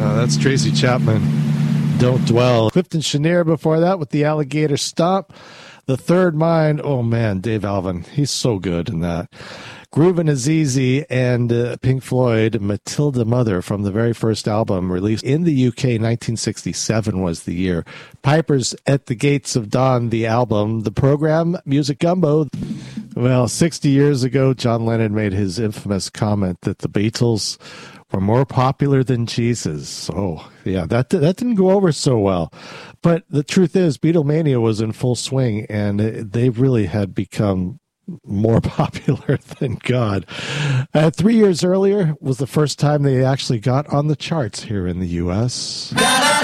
That's Tracy Chapman. Don't Dwell. Clifton Chenier before that with the Alligator Stomp. The Third Mind. Oh, man, Dave Alvin. He's so good in that. Groovin' Is Easy and Pink Floyd, Matilda Mother from the very first album released in the UK, 1967 was the year. Pipers at the Gates of Dawn, the album. The program, Music Gumbo. Well, 60 years ago, John Lennon made his infamous comment that the Beatles were more popular than Jesus. Oh, yeah, that didn't go over so well. But the truth is, Beatlemania was in full swing, and they really had become more popular than God. 3 years earlier was the first time they actually got on the charts here in the U.S.